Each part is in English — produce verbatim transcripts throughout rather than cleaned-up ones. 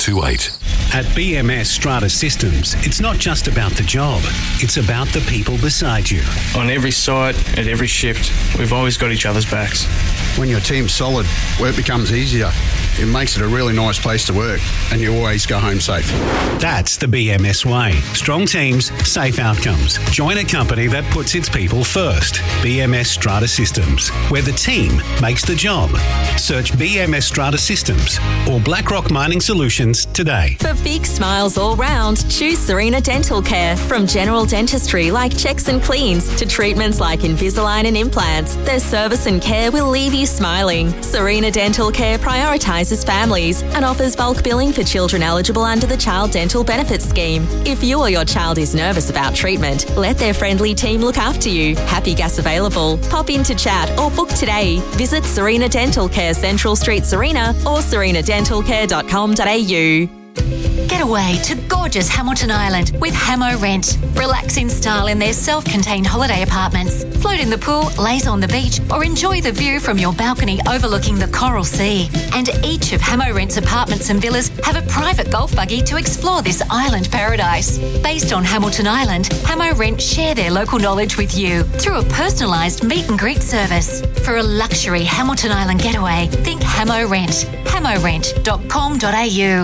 two eight. At B M S Strata Systems, it's not just about the job, it's about the people beside you. On every site, at every shift, we've always got each other's backs. When your team's solid, work becomes easier. It makes it a really nice place to work, and you always go home safe. That's the B M S way. Strong teams, safe outcomes. Join a company that puts its people first. B M S Strata Systems, where the team makes the job. Search B M S Strata Systems or BlackRock Mining Solutions today. For big smiles all round, choose Serena Dental Care. From general dentistry like checks and cleans to treatments like Invisalign and implants, their service and care will leave you smiling. Serena Dental Care prioritises families and offers bulk billing for children eligible under the Child Dental Benefits Scheme. If you or your child is nervous about treatment, let their friendly team look after you. Happy gas available. Pop in to chat or book today. Visit Serena Dental Care, Central Street, Serena, or serena dental care dot com dot a u. Get away to gorgeous Hamilton Island with Hamo Rent. Relax in style in their self-contained holiday apartments. Float in the pool, laze on the beach, or enjoy the view from your balcony overlooking the Coral Sea. And each of Hamo Rent's apartments and villas have a private golf buggy to explore this island paradise. Based on Hamilton Island, Hamo Rent share their local knowledge with you through a personalised meet and greet service. For a luxury Hamilton Island getaway, think Hamo Rent. hamo rent dot com dot a u.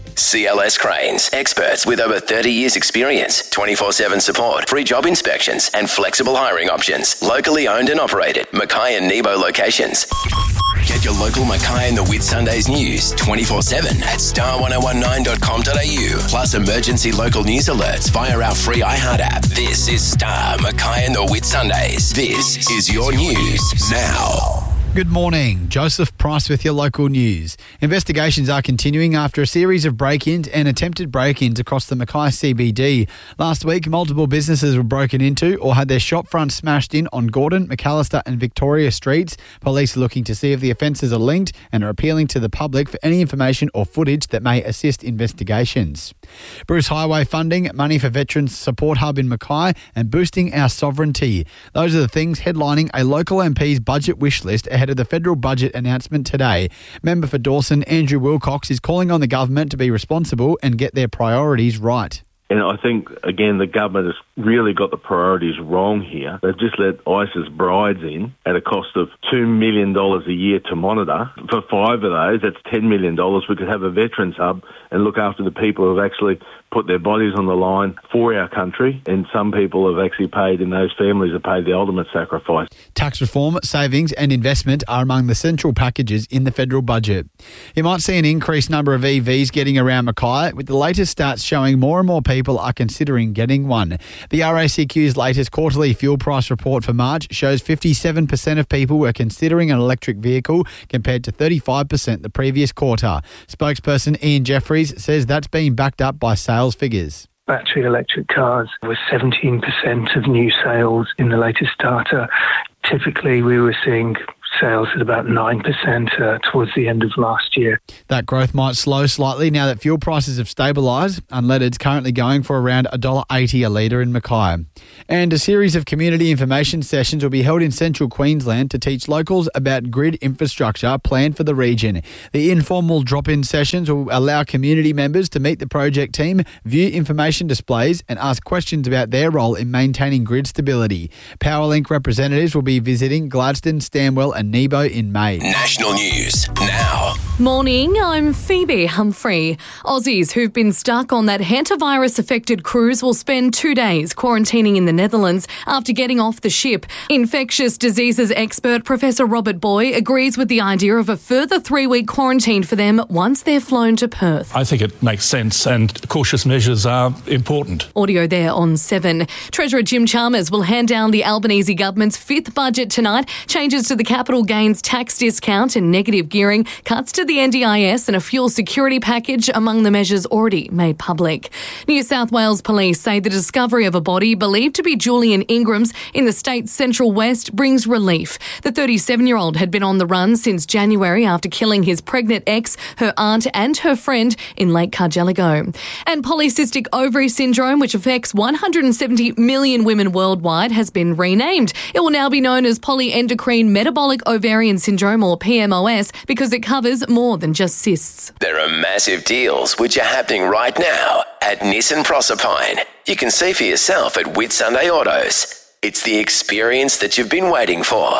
C L S Cranes, experts with over thirty years experience, twenty-four seven support, free job inspections and flexible hiring options. Locally owned and operated, Mackay and Nebo locations. Get your local Mackay and the Whitsundays news twenty-four seven at star ten nineteen dot com dot a u, plus emergency local news alerts via our free iHeart app. This is Star, Mackay and the Whitsundays. This is your news now. Good morning. Joseph Price with your local news. Investigations are continuing after a series of break-ins and attempted break-ins across the Mackay C B D. Last week, multiple businesses were broken into or had their shop fronts smashed in on Gordon, McAllister and Victoria Streets. Police are looking to see if the offences are linked and are appealing to the public for any information or footage that may assist investigations. Bruce Highway funding, money for Veterans Support Hub in Mackay and boosting our sovereignty. Those are the things headlining a local M P's budget wish list ahead of the federal budget announcement today. Member for Dawson, Andrew Wilcox, is calling on the government to be responsible and get their priorities right. And I think, again, the government has really got the priorities wrong here. They've just let ISIS brides in at a cost of two million dollars a year to monitor. For five of those, that's ten million dollars. We could have a Veterans Hub and look after the people who have actually put their bodies on the line for our country. And some people have actually paid, and those families have paid the ultimate sacrifice. Tax reform, savings and investment are among the central packages in the federal budget. You might see an increased number of E Vs getting around Mackay, with the latest stats showing more and more people People are considering getting one. The R A C Q's latest quarterly fuel price report for March shows fifty-seven percent of people were considering an electric vehicle compared to thirty-five percent the previous quarter. Spokesperson Ian Jeffries says that's being backed up by sales figures. Battery electric cars were seventeen percent of new sales in the latest data. Typically, we were seeing sales at about nine percent uh, towards the end of last year. That growth might slow slightly now that fuel prices have stabilised. Unleaded's currently going for around one dollar eighty a litre in Mackay. And a series of community information sessions will be held in central Queensland to teach locals about grid infrastructure planned for the region. The informal drop-in sessions will allow community members to meet the project team, view information displays and ask questions about their role in maintaining grid stability. Powerlink representatives will be visiting Gladstone, Stanwell and Nebo in May. National news now. Morning, I'm Phoebe Humphrey. Aussies who've been stuck on that hantavirus-affected cruise will spend two days quarantining in the Netherlands after getting off the ship. Infectious diseases expert Professor Robert Boy agrees with the idea of a further three-week quarantine for them once they're flown to Perth. I think it makes sense and cautious measures are important. Audio there on seven. Treasurer Jim Chalmers will hand down the Albanese government's fifth budget tonight. Changes to the capital gains tax discount and negative gearing, cuts to the N D I S and a fuel security package among the measures already made public. New South Wales police say the discovery of a body believed to be Julian Ingram's in the state's central west brings relief. The thirty-seven-year-old had been on the run since January after killing his pregnant ex, her aunt and her friend in Lake Cargelligo. And polycystic ovary syndrome, which affects one hundred seventy million women worldwide, has been renamed. It will now be known as polyendocrine metabolic ovarian syndrome, or P M O S, because it covers more than just cysts. There are massive deals which are happening right now at Nissan Proserpine. You can see for yourself at Whitsunday Autos. It's the experience that you've been waiting for.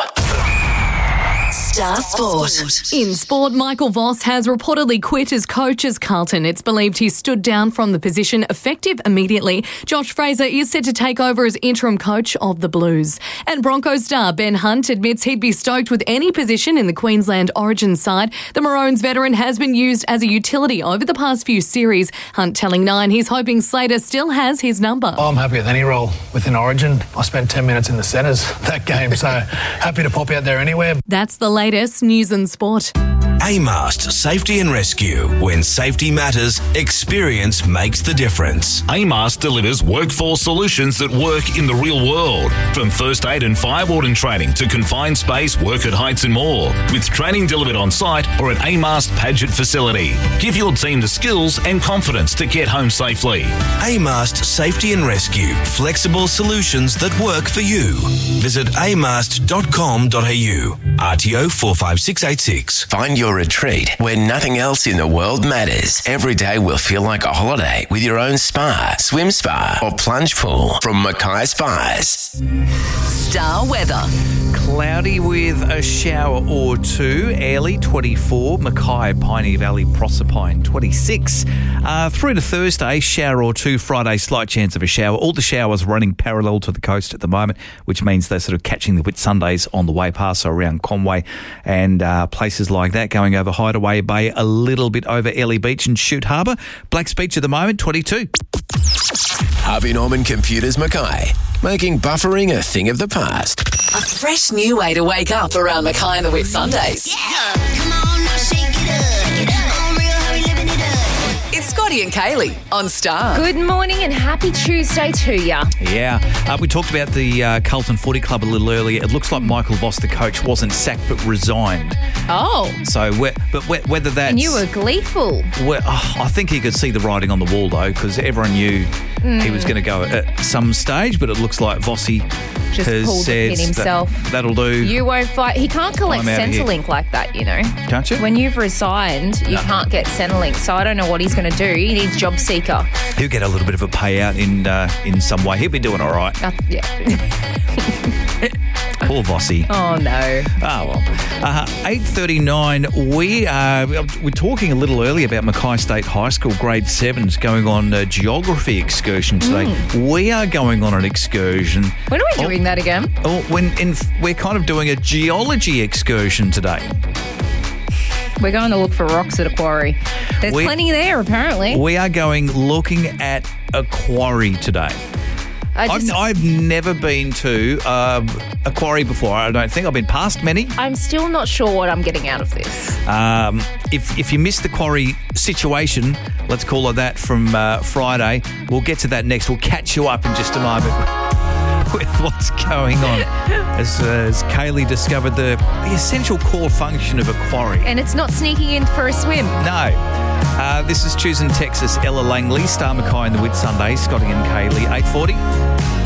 Star Sport. In sport, Michael Voss has reportedly quit as coach as Carlton. It's believed he stood down from the position effective immediately. Josh Fraser is set to take over as interim coach of the Blues. And Broncos star Ben Hunt admits he'd be stoked with any position in the Queensland Origin side. The Maroons veteran has been used as a utility over the past few series. Hunt telling Nine he's hoping Slater still has his number. Oh, I'm happy with any role within Origin. I spent ten minutes in the centres that game, so happy to pop out there anywhere. That's the latest news and sport. AMAST Safety and Rescue. When safety matters, experience makes the difference. AMAST delivers workforce solutions that work in the real world. From first aid and fire warden training to confined space, work at heights and more. With training delivered on site or at AMAST Paget facility. Give your team the skills and confidence to get home safely. AMAST Safety and Rescue. Flexible solutions that work for you. Visit amast dot com dot a u. R T O four five six eight six. Find your retreat where nothing else in the world matters. Every day will feel like a holiday with your own spa, swim spa or plunge pool from Mackay Spas. Star weather. Cloudy with a shower or two. Early twenty-four. Mackay, Piney Valley, Proserpine twenty-six. Uh, through to Thursday, shower or two. Friday, slight chance of a shower. All the showers running parallel to the coast at the moment, which means they're sort of catching the Whitsundays on the way past, so around Conway and uh, places like that. Going over Hideaway Bay, a little bit over Ellie Beach and Shute Harbour. Black's Beach at the moment, twenty-two. Harvey Norman Computers Mackay, making buffering a thing of the past. A fresh new way to wake up around Mackay and the Whitsundays. Yeah, come on now, shake it up. Shake it up. On real, how we living it up. It's Scotty and Kaylee on Star. Good morning and happy Tuesday to ya. Yeah, uh, we talked about the uh, Carlton Footy Club a little earlier. It looks like Michael Voss, the coach, wasn't sacked but resigned. Oh. So, we- but we- whether that's... And you were gleeful. Well, oh, I think he could see the writing on the wall, though, because everyone knew mm. he was going to go at some stage, but it looks like Vossi Just has pulled said the pin himself. That, that'll do. You won't fight. He can't collect Centrelink like that, you know. Can't you? When you've resigned, you No. can't get Centrelink, so I don't know what he's going to do. He needs job seeker. He'll get a little bit of a payout in uh, in some way. He'll be doing all right. Uh, yeah. Poor Vossi. Oh, no. Oh, well. Uh, eight thirty-nine, we are we're talking a little earlier about Mackay State High School grade sevens going on a geography excursion today. Mm. We are going on an excursion. When are we doing oh, that again? Oh, when in, we're kind of doing a geology excursion today. We're going to look for rocks at a quarry. There's We- plenty there, apparently. We are going looking at a quarry today. I just, I've, I've never been to um, a quarry before. I don't think. I've been past many. I'm still not sure what I'm getting out of this. Um, if if you missed the quarry situation, let's call it that, from uh, Friday, we'll get to that next. We'll catch you up in just a moment with what's going on as, uh, as Kaylee discovered the, the essential core function of a quarry. And it's not sneaking in for a swim. No. Uh, this is Choosing Texas, Ella Langley, Star Mackay and the Whitsundays, Scotty and Kaylee, eight forty.